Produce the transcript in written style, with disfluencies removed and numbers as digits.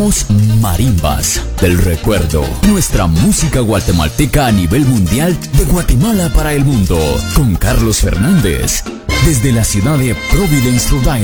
Marimbas del Recuerdo, nuestra música guatemalteca a nivel mundial, de Guatemala para el mundo, con Carlos Fernández, desde la ciudad de Providence, Rhode Island.